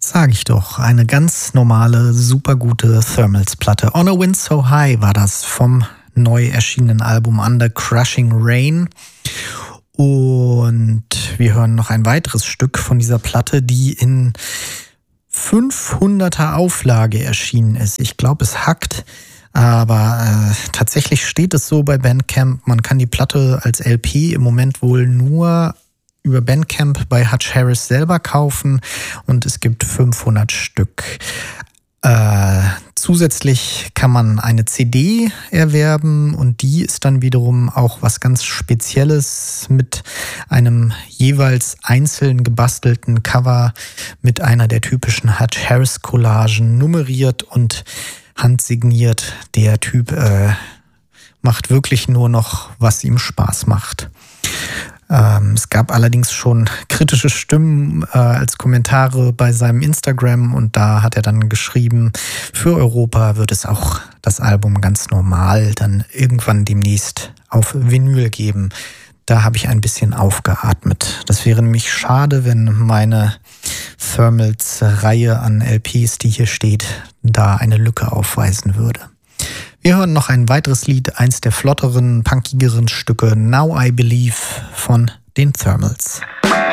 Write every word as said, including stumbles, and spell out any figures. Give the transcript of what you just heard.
Sag ich doch, eine ganz normale, supergute Thermals-Platte. On a Wind So High war das vom neu erschienenen Album Under Crushing Rain. Und wir hören noch ein weiteres Stück von dieser Platte, die in fünfhunderter Auflage erschienen ist. Ich glaube, es hackt, aber äh, tatsächlich steht es so bei Bandcamp, man kann die Platte als L P im Moment wohl nur über Bandcamp bei Hutch Harris selber kaufen und es gibt fünfhundert Stück. Äh, zusätzlich kann man eine C D erwerben und die ist dann wiederum auch was ganz Spezielles mit einem jeweils einzeln gebastelten Cover mit einer der typischen Hutch Harris Collagen nummeriert und handsigniert. Der Typ äh, macht wirklich nur noch, was ihm Spaß macht. Ähm, es gab allerdings schon kritische Stimmen äh, als Kommentare bei seinem Instagram und da hat er dann geschrieben, für Europa wird es auch das Album ganz normal dann irgendwann demnächst auf Vinyl geben. Da habe ich ein bisschen aufgeatmet. Das wäre nämlich schade, wenn meine Thermals-Reihe an L Ps, die hier steht, da eine Lücke aufweisen würde. Wir hören noch ein weiteres Lied, eins der flotteren, punkigeren Stücke, Now I Believe von den Thermals.